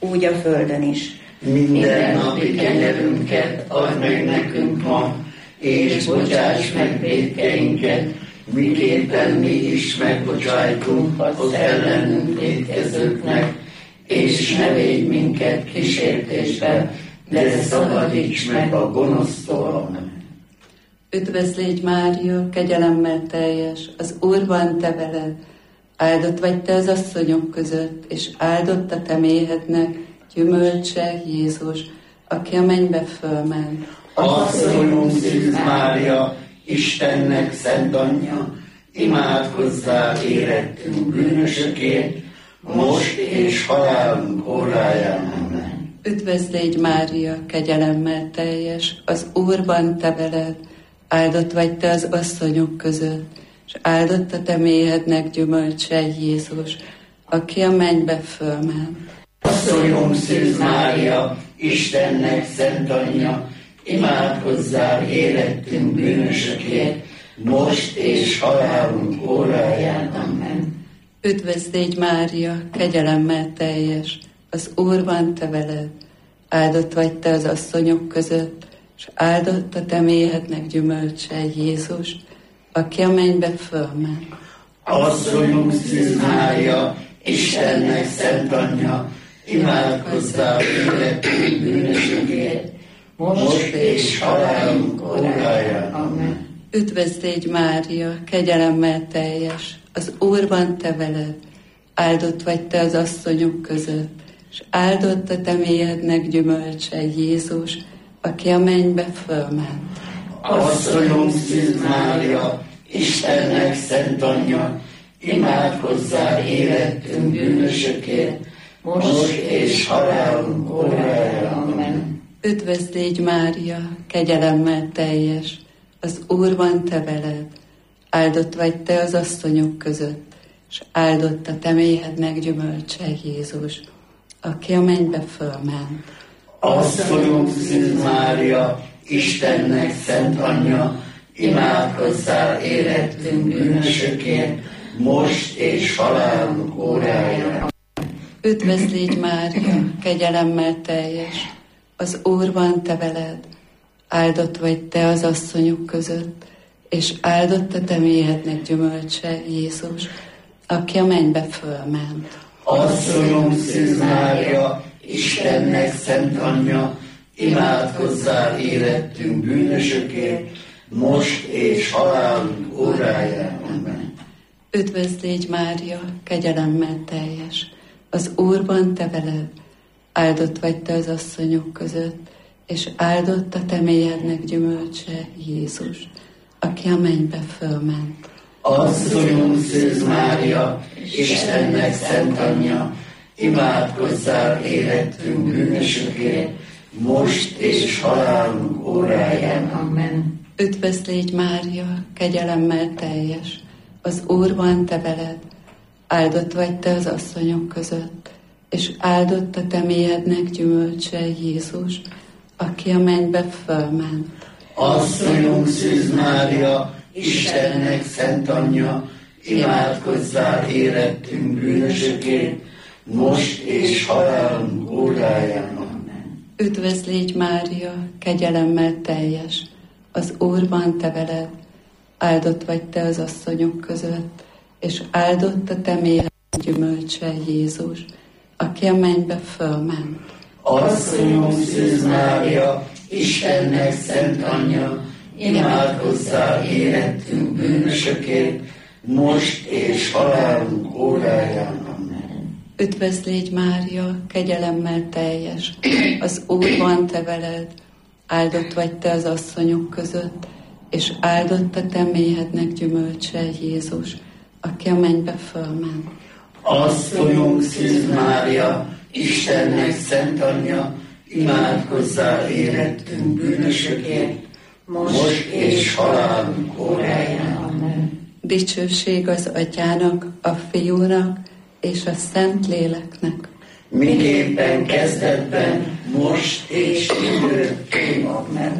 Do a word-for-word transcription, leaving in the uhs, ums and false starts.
úgy a földön is. Minden napi kenyerünket add meg nekünk ma, és bocsáss meg vétkeinket, miképpen mi is megbocsájtunk az ellenünk vétkezőknek, és ne védj minket kísértésbe, de szabadíts meg a gonosztól. Üdvözlégy Mária, kegyelemmel teljes, az Úr van te veled, áldott vagy te az asszonyok között, és áldott a te méhednek gyümölcse Jézus, aki a mennybe fölment. Asszonyunk Szűz Mária, Istennek szent anyja, imádkozzál érettünk bűnösökért, most és halálunk óráján. Amen. Üdvözlégy Mária, kegyelemmel teljes, az Úr van te veled, áldott vagy te az asszonyok között, és áldott a te méhednek gyümölcse Jézus, aki a mennybe fölment. Asszonyunk Szűz Mária, Istennek szent anyja, imádkozzál érettünk bűnösökért, most és halálunk óráján. Amen. Üdvözlégy Mária, kegyelemmel teljes, az Úr van te veled, áldott vagy te az asszonyok között, és áldott a te méhednek gyümölcse Jézus, aki a mennybe fölment. Asszonyunk Szűz Mária, Istennek szent anyja, imádkozzál érettünk bűnösökért, most és halálunk óráján. Amen. Üdvözlégy Mária, kegyelemmel teljes, az Úr van te veled, áldott vagy te az asszonyok között, és áldott a te méhednek gyümölcse Jézus, aki a mennybe fölment. Asszonyunk Szűz Mária, Istennek szent anyja, imádkozzál érettünk bűnösökért, most és halálunk óráján. Amen. Üdvözlégy Mária, kegyelemmel teljes, az Úr van te veled, áldott vagy te az asszonyok között, és áldott a te méhednek gyümölcse Jézus, aki a mennybe fölment. Asszonyunk Szűz Mária, Istennek szent anyja, imádkozzál érettünk bűnösökért, most és halálunk óráján. Üdvözlégy Mária, kegyelemmel teljes, az Úr van te veled, áldott vagy te az asszonyok között, és áldott a te méhednek gyümölcse Jézus, aki a mennybe fölment. Asszonyunk Szűz Mária, Istennek szent anyja, imádkozzál érettünk bűnösökért, most és halálunk óráján. Amen. Üdvözlégy Mária, kegyelemmel teljes, az Úr van te veled, áldott vagy te az asszonyok között, és áldott a te méhednek gyümölcse Jézus, aki a mennybe fölment. Asszonyunk Szűz Mária, Istennek szent anyja, imádkozzál érettünk bűnösökért, most és halálunk óráján. Amen. Üdvözlégy Mária, kegyelemmel teljes, az Úr van te veled, áldott vagy te az asszonyok között, és áldott a te méhednek gyümölcse Jézus, aki a mennybe fölment. Asszonyunk Szűz Mária, Istennek szent anyja, imádkozzál érettünk bűnösökért, most és halálunk óráján. Amen. Üdvözlégy Mária, kegyelemmel teljes, az Úr van te veled, áldott vagy te az asszonyok között, és áldott a te méhednek gyümölcse Jézus, aki a mennybe fölment. Asszonyunk Szűz Mária, Istennek szent anyja, imádkozzál érettünk bűnösökért, most és halálunk óráján. Amen. Üdvözlégy Mária, kegyelemmel teljes, az Úr van te veled, áldott vagy te az asszonyok között, és áldott a te méhednek gyümölcse Jézus, aki a mennybe fölment. Asszonyunk Szűz Mária, Istennek szent anyja, imádkozzál érettünk bűnösökért, most és halálunk óráján. Amen. Dicsőség az Atyának, a Fiúnak és a Szent Léleknek. Miképpen kezdetben, most és jövőként. Amen.